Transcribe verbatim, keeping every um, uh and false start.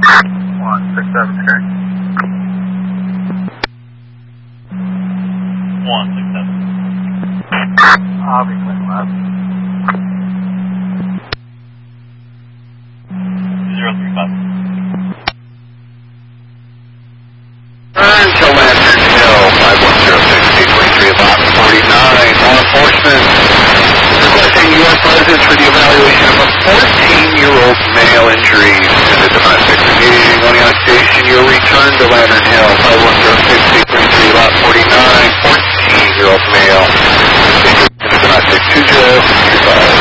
one six seven, correct. one six seven. I'll be clean left. zero three five. Turn to Lantern Hill, five one zero six eight twenty-three, lot forty-nine. Law enforcement requesting your presence for the evaluation of a fourteen-year-old male injury to the domestic. Engaging only on station, you'll return to Lantern Hill, five one zero six eight twenty-three, lot forty-nine. fourteen-year-old male